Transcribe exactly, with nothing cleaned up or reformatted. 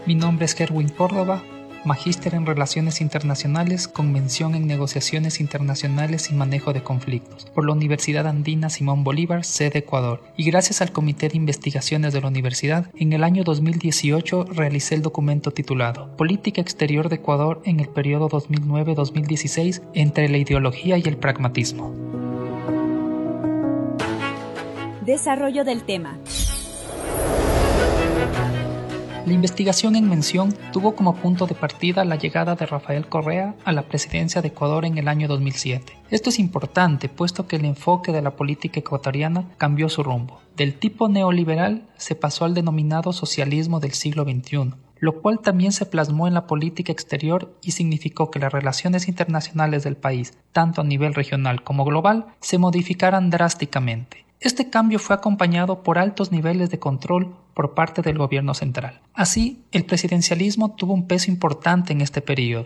Mi nombre es Kerwin Córdoba, magíster en Relaciones Internacionales con mención en Negociaciones Internacionales y Manejo de Conflictos por la Universidad Andina Simón Bolívar, sede Ecuador, y gracias al Comité de Investigaciones de la Universidad, en el año dos mil dieciocho realicé el documento titulado Política Exterior de Ecuador en el periodo dos mil nueve a dos mil dieciséis entre la ideología y el pragmatismo. Desarrollo del tema. La investigación en mención tuvo como punto de partida la llegada de Rafael Correa a la presidencia de Ecuador en el año dos mil siete. Esto es importante, puesto que el enfoque de la política ecuatoriana cambió su rumbo. Del tipo neoliberal se pasó al denominado socialismo del siglo veintiuno, lo cual también se plasmó en la política exterior y significó que las relaciones internacionales del país, tanto a nivel regional como global, se modificaran drásticamente. Este cambio fue acompañado por altos niveles de control por parte del gobierno central. Así, el presidencialismo tuvo un peso importante en este periodo,